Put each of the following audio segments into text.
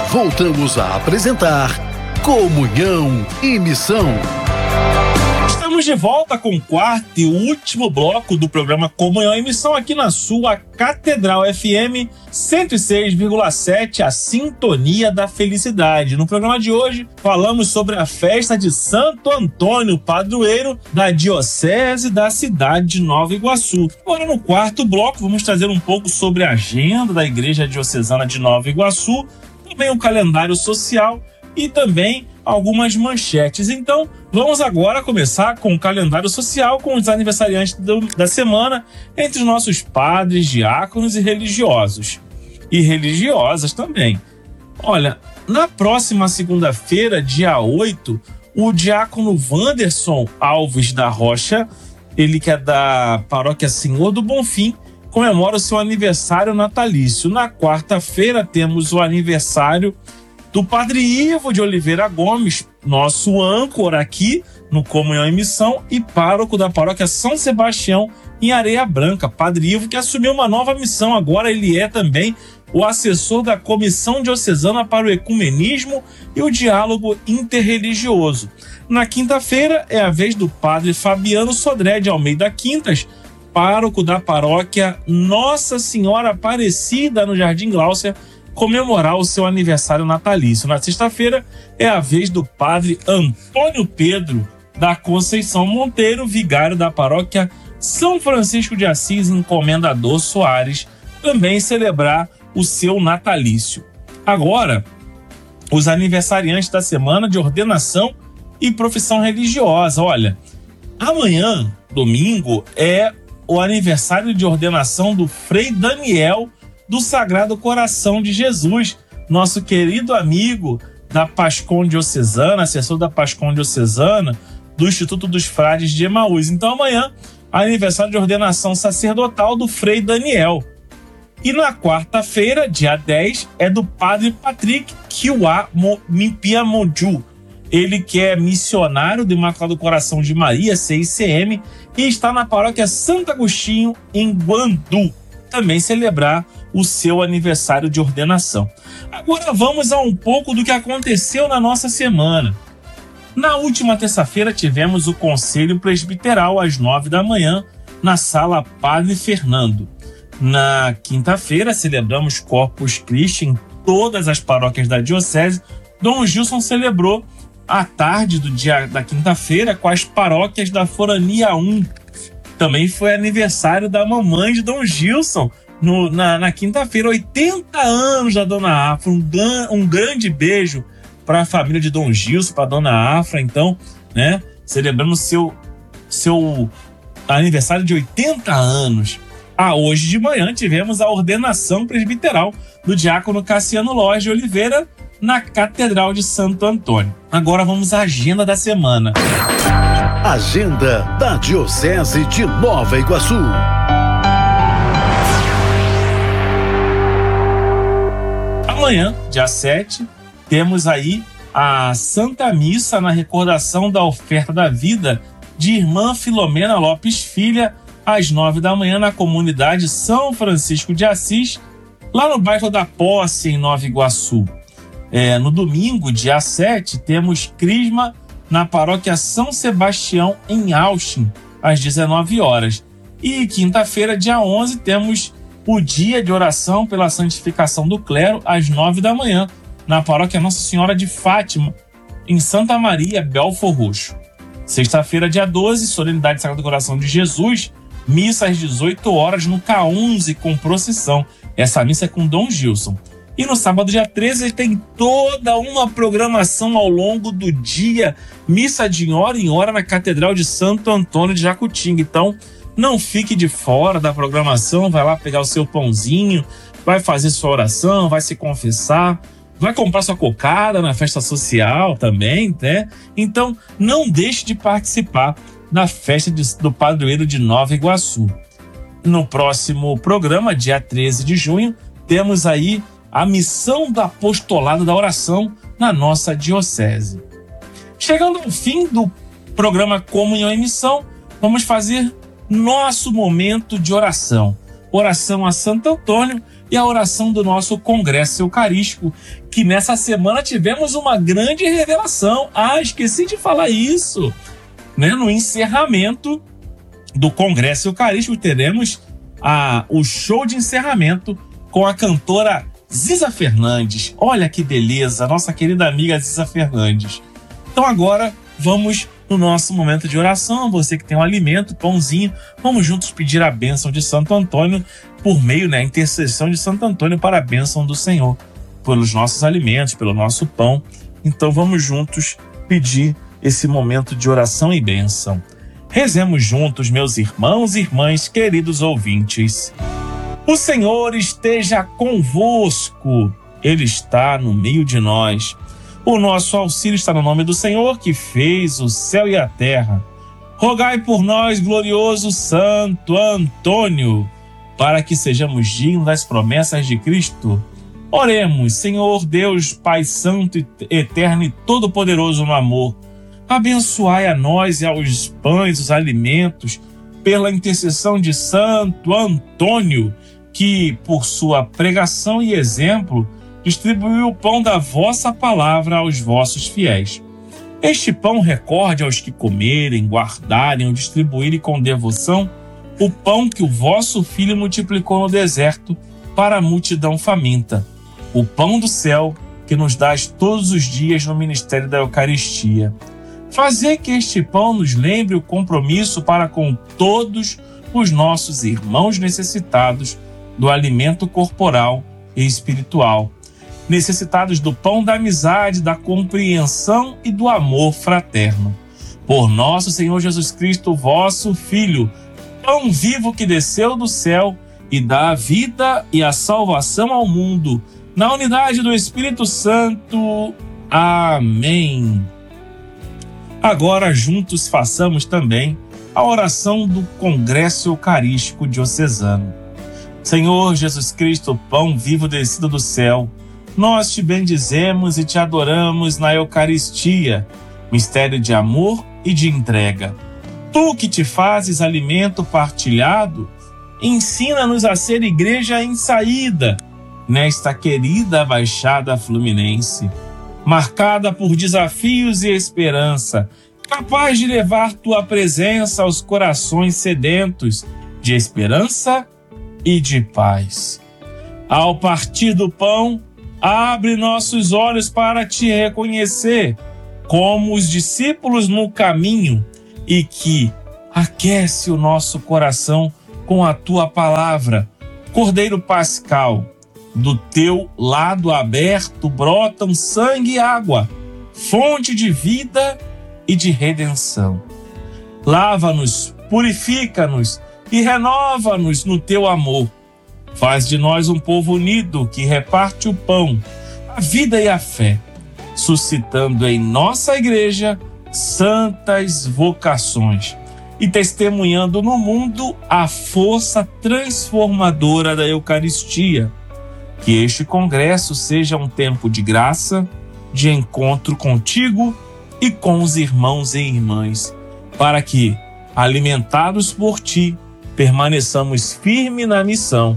voltamos a apresentar Comunhão e Missão. Estamos de volta com o quarto e último bloco do programa Comunhão e Missão aqui na sua Catedral FM 106,7, a sintonia da felicidade. No programa de hoje falamos sobre a festa de Santo Antônio, padroeiro da Diocese da cidade de Nova Iguaçu. Agora no quarto bloco vamos trazer um pouco sobre a agenda da Igreja Diocesana de Nova Iguaçu, também o calendário social e também algumas manchetes. Então, vamos agora começar com o calendário social, com os aniversariantes da semana, entre os nossos padres, diáconos e religiosos. E religiosas também. Olha, na próxima segunda-feira, dia 8, o diácono Wanderson Alves da Rocha, ele que é da paróquia Senhor do Bonfim, comemora o seu aniversário natalício. Na quarta-feira, temos o aniversário do Padre Ivo de Oliveira Gomes, nosso âncora aqui no Comunhão e Missão e pároco da paróquia São Sebastião, em Areia Branca. Padre Ivo que assumiu uma nova missão, agora ele é também o assessor da Comissão Diocesana para o Ecumenismo e o Diálogo Interreligioso. Na quinta-feira é a vez do Padre Fabiano Sodré de Almeida Quintas, pároco da paróquia Nossa Senhora Aparecida, no Jardim Gláucia, comemorar o seu aniversário natalício. Na sexta-feira é a vez do Padre Antônio Pedro da Conceição Monteiro, vigário da paróquia São Francisco de Assis, Encomendador Soares, também celebrar o seu natalício. Agora, os aniversariantes da semana de ordenação e profissão religiosa. Olha, amanhã, domingo, é o aniversário de ordenação do Frei Daniel do Sagrado Coração de Jesus, nosso querido amigo da Pascom Diocesana, assessor da Pascom Diocesana, do Instituto dos Frades de Emaús. Então amanhã, aniversário de ordenação sacerdotal do Frei Daniel. E na quarta-feira, dia 10, é do Padre Patrick Kiwa Mimpiamonju, ele que é missionário do Imaculado Coração de Maria, CICM, e está na paróquia Santo Agostinho, em Guandu, também celebrar o seu aniversário de ordenação. Agora vamos a um pouco do que aconteceu na nossa semana. Na última terça-feira tivemos o Conselho Presbiteral às 9 da manhã na Sala Padre Fernando. Na quinta-feira celebramos Corpus Christi em todas as paróquias da Diocese. Dom Gilson celebrou a tarde do dia da quinta-feira com as paróquias da Forania 1. Também foi aniversário da mamãe de Dom Gilson, na quinta-feira, 80 anos da Dona Afra. Um grande beijo para a família de Dom Gilson, para a Dona Afra, então, né, celebrando seu aniversário de 80 anos. Hoje de manhã tivemos a ordenação presbiteral do diácono Cassiano Lóis de Oliveira na Catedral de Santo Antônio. Agora vamos à agenda da semana. Agenda da Diocese de Nova Iguaçu. Amanhã, dia 7, temos aí a Santa Missa na recordação da oferta da vida de Irmã Filomena Lopes Filha, às 9 da manhã, na comunidade São Francisco de Assis, lá no bairro da Posse, em Nova Iguaçu. No domingo, dia 7, temos Crisma na paróquia São Sebastião, em Austin, às 19 horas. E quinta-feira, dia 11, temos o dia de oração pela santificação do clero, às 9 da manhã, na paróquia Nossa Senhora de Fátima, em Santa Maria, Belfor Roxo. Sexta-feira, dia 12, solenidade do Sagrado Coração de Jesus, missa às 18 horas no K11 com procissão. Essa missa é com Dom Gilson. E no sábado, dia 13, tem toda uma programação ao longo do dia, missa de hora em hora na Catedral de Santo Antônio de Jacutinga. Então, não fique de fora da programação, vai lá pegar o seu pãozinho, vai fazer sua oração, vai se confessar, vai comprar sua cocada na festa social também, né? Então, não deixe de participar da festa do padroeiro de Nova Iguaçu. No próximo programa, dia 13 de junho, temos aí a missão do apostolado da oração na nossa diocese. Chegando ao fim do programa Comunhão e Missão, vamos fazer nosso momento de oração. Oração a Santo Antônio, e a oração do nosso Congresso Eucarístico, que nessa semana tivemos uma grande revelação. Esqueci de falar isso, né? No encerramento do Congresso Eucarístico, teremos o show de encerramento com a cantora Ziza Fernandes. Olha que beleza, nossa querida amiga Ziza Fernandes. Então agora vamos no nosso momento de oração. Você que tem um alimento, pãozinho, vamos juntos pedir a bênção de Santo Antônio por meio, né, intercessão de Santo Antônio para a bênção do Senhor, pelos nossos alimentos, pelo nosso pão. Então vamos juntos pedir esse momento de oração e bênção. Rezemos juntos, meus irmãos e irmãs, queridos ouvintes. O Senhor esteja convosco, Ele está no meio de nós. O nosso auxílio está no nome do Senhor, que fez o céu e a terra. Rogai por nós, glorioso Santo Antônio, para que sejamos dignos das promessas de Cristo. Oremos. Senhor Deus, Pai Santo, Eterno e Todo-Poderoso no amor, abençoai a nós e aos pães, os alimentos, pela intercessão de Santo Antônio, que, por sua pregação e exemplo, distribuiu o pão da vossa palavra aos vossos fiéis. Este pão recorde aos que comerem, guardarem ou distribuírem com devoção o pão que o vosso Filho multiplicou no deserto para a multidão faminta, o pão do céu que nos dás todos os dias no ministério da Eucaristia. Fazei que este pão nos lembre o compromisso para com todos os nossos irmãos necessitados do alimento corporal e espiritual, necessitados do pão da amizade, da compreensão e do amor fraterno. Por nosso Senhor Jesus Cristo, vosso Filho, pão vivo que desceu do céu e dá a vida e a salvação ao mundo, na unidade do Espírito Santo. Amém. Agora juntos façamos também a oração do Congresso Eucarístico Diocesano. Senhor Jesus Cristo, pão vivo descido do céu, nós te bendizemos e te adoramos na Eucaristia, mistério de amor e de entrega. Tu que te fazes alimento partilhado, ensina-nos a ser igreja em saída, nesta querida Baixada Fluminense, marcada por desafios e esperança, capaz de levar tua presença aos corações sedentos de esperança e de paz. Ao partir do pão, abre nossos olhos para te reconhecer como os discípulos no caminho e que aquece o nosso coração com a tua palavra. Cordeiro Pascal, do teu lado aberto brotam sangue e água, fonte de vida e de redenção. Lava-nos, purifica-nos e renova-nos no teu amor. Faz de nós um povo unido que reparte o pão, a vida e a fé, suscitando em nossa igreja santas vocações e testemunhando no mundo a força transformadora da Eucaristia. Que este congresso seja um tempo de graça, de encontro contigo e com os irmãos e irmãs, para que, alimentados por ti, permaneçamos firmes na missão.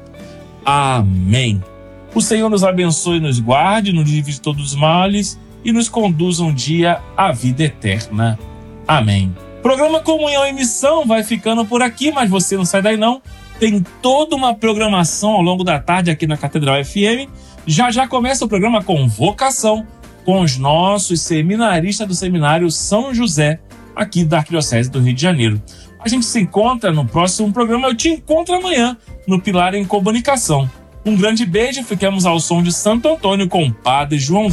Amém. O Senhor nos abençoe e nos guarde, nos livre de todos os males e nos conduza um dia à vida eterna. Amém. Programa Comunhão e Missão vai ficando por aqui, mas você não sai daí não. Tem toda uma programação ao longo da tarde aqui na Catedral FM. Já começa o programa Convocação com os nossos seminaristas do Seminário São José, aqui da Arquidiocese do Rio de Janeiro. A gente se encontra no próximo programa. Eu te encontro amanhã no Pilar em Comunicação. Um grande beijo, fiquemos ao som de Santo Antônio com o Padre João.